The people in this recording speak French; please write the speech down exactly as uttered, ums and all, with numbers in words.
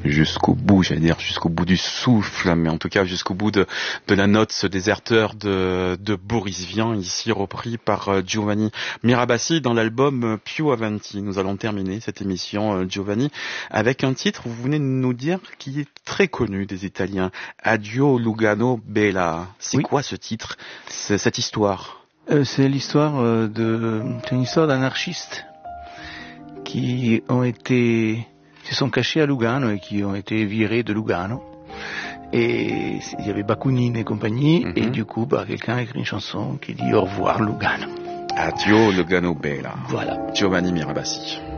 jusqu'au bout, j'allais dire jusqu'au bout du souffle, mais en tout cas jusqu'au bout de, de la note, ce déserteur de, de Boris Vian, ici repris par Giovanni Mirabassi dans l'album Più Avanti. Nous allons terminer cette émission, Giovanni, avec un titre, vous venez de nous dire, qui est très connu des Italiens, Addio Lugano Bella. C'est oui. Quoi ce titre, c'est cette histoire? euh, C'est l'histoire euh, de, c'est une histoire d'anarchistes qui ont été qui se sont cachés à Lugano et qui ont été virés de Lugano. Et il y avait Bakounine et compagnie, mm-hmm. et du coup, bah, quelqu'un a écrit une chanson qui dit au revoir Lugano. Addio Lugano Bella. Voilà. Giovanni Mirabassi.